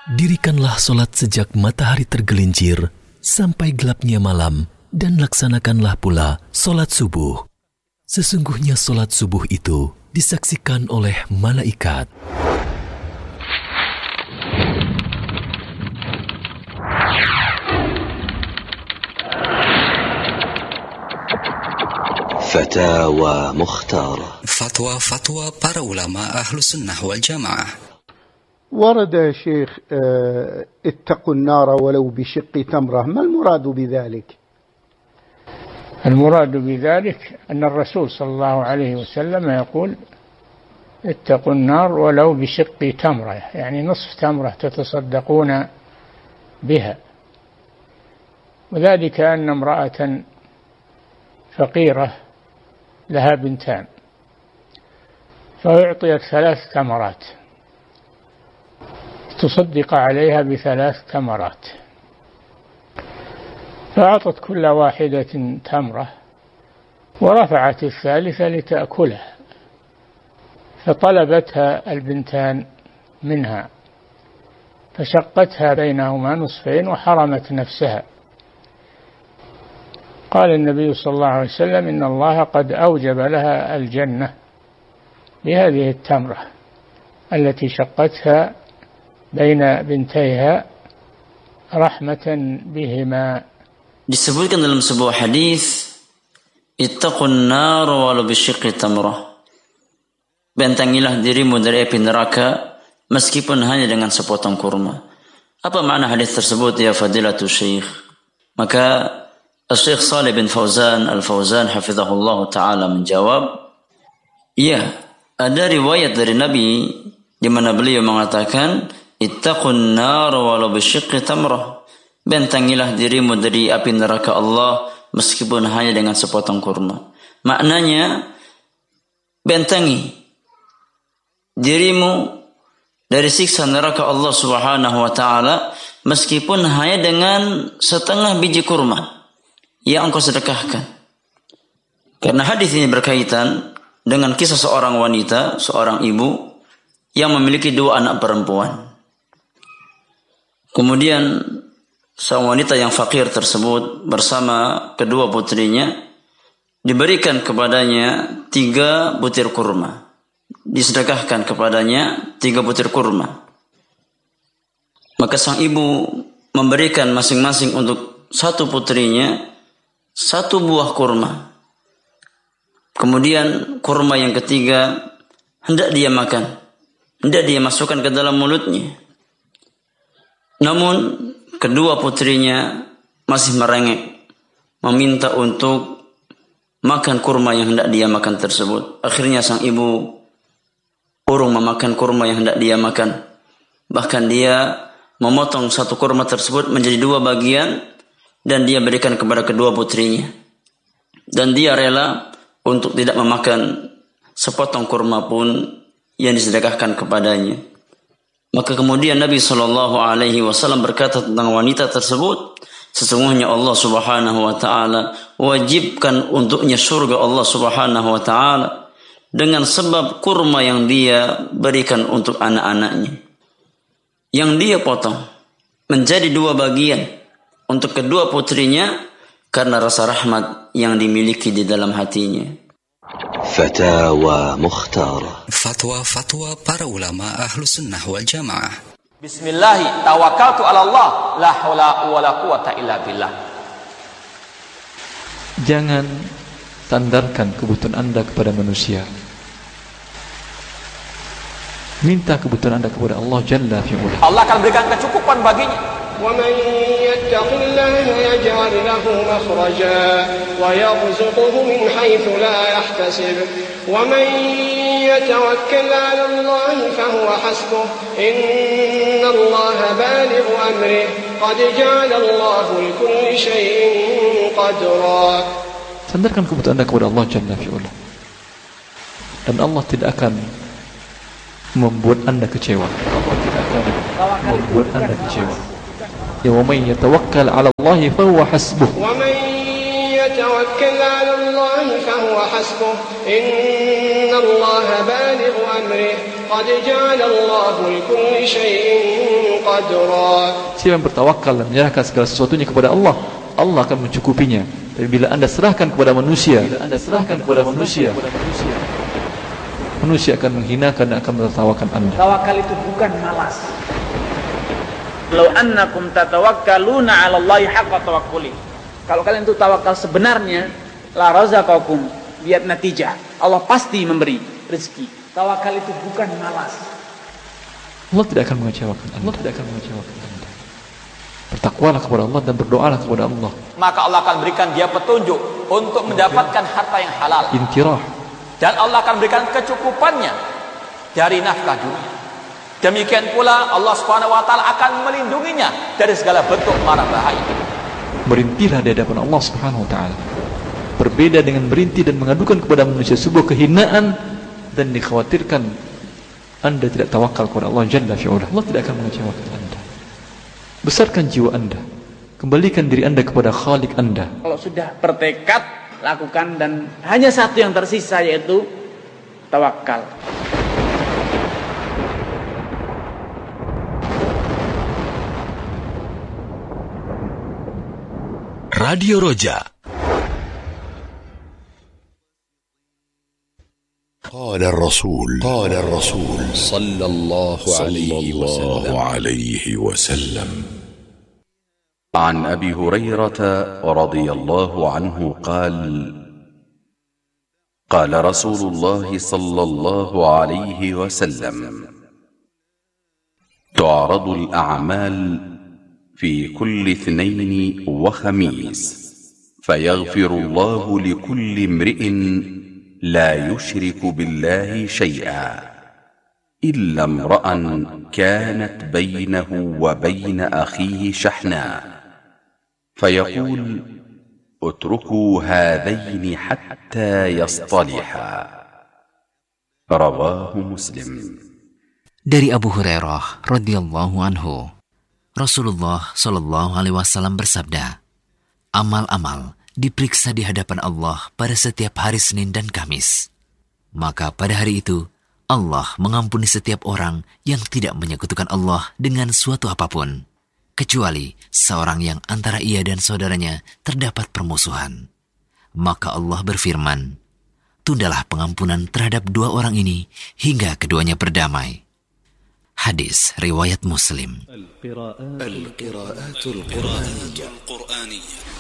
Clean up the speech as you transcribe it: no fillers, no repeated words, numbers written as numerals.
Dirikanlah solat sejak matahari tergelincir sampai gelapnya malam, dan laksanakanlah pula solat subuh. Sesungguhnya solat subuh itu disaksikan oleh malaikat. Fatawa Mukhtarah. Fatwa para ulama ahlu sunnah wal jamaah. ورد يا شيخ اتقوا النار ولو بشق تمرة، ما المراد بذلك؟ المراد بذلك أن الرسول صلى الله عليه وسلم يقول اتقوا النار ولو بشق تمرة، يعني نصف تمرة تتصدقون بها. وذلك أن امرأة فقيرة لها بنتان، فأعطيت 3 تمرات تصدق عليها ب3 تمرات، فأعطت كل واحدة تمرة ورفعت الثالثة لتأكلها، فطلبتها البنتان منها فشقتها بينهما نصفين وحرمت نفسها. قال النبي صلى الله عليه وسلم إن الله قد أوجب لها الجنة بهذه التمرة التي شقتها بين بنتيها رحمة بهما. Disebutkan dalam sebuah hadis, ittaqun nar walau bisyiqqi tamrah. Bentengilah dirimu dari api neraka meskipun hanya dengan sepotong kurma. Apa makna hadis tersebut ya fadilatul syekh? Maka Syekh Shalih bin Fauzan Al-Fauzan hafizahullah taala menjawab, iya, ada riwayat dari Nabi di mana beliau mengatakan ittaqun nar walau bisyiqqi tamrah. Bentengilah dirimu dari api neraka Allah meskipun hanya dengan sepotong kurma. Maknanya, bentengi dirimu dari siksa neraka Allah Subhanahu wa taala meskipun hanya dengan setengah biji kurma yang engkau sedekahkan. Karena hadis ini berkaitan dengan kisah seorang wanita, seorang ibu yang memiliki 2 anak perempuan. Kemudian sang wanita yang fakir tersebut bersama kedua putrinya diberikan kepadanya 3 butir kurma. Disedekahkan kepadanya 3 butir kurma. Maka sang ibu memberikan masing-masing untuk 1 putrinya 1 buah kurma. Kemudian kurma yang ketiga hendak dia makan, hendak dia masukkan ke dalam mulutnya. Namun kedua putrinya masih merengek, meminta untuk makan kurma yang hendak dia makan tersebut. Akhirnya sang ibu urung memakan kurma yang hendak dia makan. Bahkan dia memotong 1 kurma tersebut menjadi 2 bagian dan dia berikan kepada kedua putrinya. Dan dia rela untuk tidak memakan sepotong kurma pun yang disedekahkan kepadanya. Maka kemudian Nabi SAW berkata tentang wanita tersebut, sesungguhnya Allah Subhanahu wa taala wajibkan untuknya surga Allah Subhanahu wa taala dengan sebab kurma yang dia berikan untuk anak-anaknya, yang dia potong menjadi 2 bagian untuk kedua putrinya karena rasa rahmat yang dimiliki di dalam hatinya. Fatawa Mukhtarah. Fatwa para ulama ahlu sunnah wal jamaah. Bismillahi tawakkaltu ala Allah, la haula wala quwata illa billah. Jangan sandarkan kebutuhan Anda kepada manusia. Minta kebutuhan Anda kepada Allah Jalla fi'ula. Allah akan berikan kecukupan baginya. ومن يتق الله يجعل له مخرجا ويرزقه من حيث لا يحتسب ومن يتوكل على الله فهو حسبه إن الله بالغ أمره قد جعل الله لكل شيء قدرا. Sandarkan kebutuhan Anda kepada Allah Jalla fi'ula, dan Allah tidak akan membuat Anda kecewa. Allah tidak akan membuat Anda kecewa. Ya wa man yatawakkal 'ala Allah fa huwa hasbuh. Wa man yatawakkal 'ala Allah fa huwa hasbuh. Inna Allah balighu amrihi qad ja'ala Allah likulli shay'in قدرا. Siapa yang bertawakal dan menyerahkan segala sesuatunya kepada Allah, Allah akan mencukupinya. Tapi bila Anda serahkan kepada manusia, manusia akan menghinakan dan akan menertawakan Anda. Tawakal itu bukan malas. Law annakum tatawakkaluna 'ala Allahi haqqa tawakkuli. Kalau kalian itu tawakal sebenarnya, la razaqakum biat natijah. Allah pasti memberi rezeki. Tawakal itu bukan malas. Allah tidak akan mengecewakan Anda. Bertakwalah kepada Allah dan berdoalah kepada Allah. Maka Allah akan berikan dia petunjuk untuk mendapatkan harta yang halal. Intirah. Dan Allah akan berikan kecukupannya dari nafkah dunia. Demikian pula Allah Subhanahu wa taala akan melindunginya dari segala bentuk mara bahaya. Merintihlah di hadapan Allah Subhanahu wa taala. Berbeda dengan merintih dan mengadukan kepada manusia sebuah kehinaan dan dikhawatirkan Anda tidak tawakal kepada Allah Jalla fi'ula. Allah tidak akan mengecewakan Anda. Besarkan jiwa Anda. Kembalikan diri Anda kepada Khalik Anda. Kalau sudah bertekad, lakukan, dan hanya satu yang tersisa, yaitu tawakal. Radio Roja. قال الرسول صلى الله عليه وسلم عن أبي هريرة رضي الله عنه قال قال رسول الله صلى الله عليه وسلم تعرض الأعمال في كل اثنين وخميس فيغفر الله لكل امرئ لا يشرك بالله شيئا إلا امرأ كانت بينه وبين أخيه شحناء فيقول اتركوا هذين حتى يصطلحا رواه مسلم. Dari Abu Hurairah radhiyallahu anhu, Rasulullah Shallallahu alaihi wasallam bersabda, amal-amal diperiksa di hadapan Allah pada setiap hari Senin dan Kamis. Maka pada hari itu Allah mengampuni setiap orang yang tidak menyekutukan Allah dengan suatu apapun, kecuali seorang yang antara ia dan saudaranya terdapat permusuhan. Maka Allah berfirman, tundalah pengampunan terhadap dua orang ini hingga keduanya berdamai. Hadis riwayat Muslim. القراءات القرآنية